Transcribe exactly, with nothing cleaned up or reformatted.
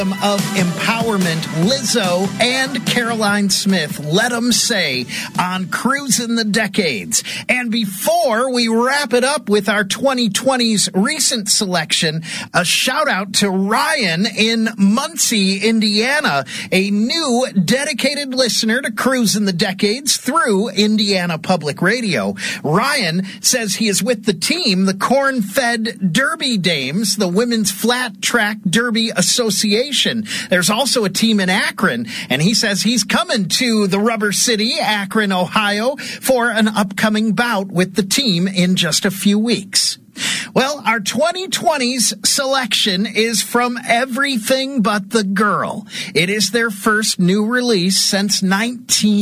Of empowerment, Lizzo and Caroline Smith, Let 'Em Say, on Cruising the Decades. And before we wrap it up with our twenty twenties recent selection, a shout out to Ryan in Muncie, Indiana, a new dedicated listener to Cruising the Decades through Indiana Public Radio. Ryan says he is with the team, the Corn-Fed Derby Dames, the Women's Flat Track Derby Association. There's also a team in Akron, and he says he's coming to the Rubber City, Akron, Ohio, for an upcoming bout with the team in just a few weeks. Well, our twenty twenties selection is from Everything But the Girl. It is their first new release since nineteen